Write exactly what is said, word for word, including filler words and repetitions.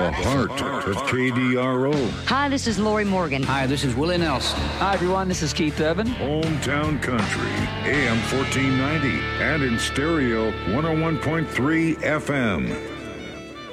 the heart of K D R O. Hi, this is Lori Morgan. Hi, this is Willie Nelson. Hi, everyone. This is Keith Urban. Hometown Country, A M fourteen ninety, and in stereo, one oh one point three F M.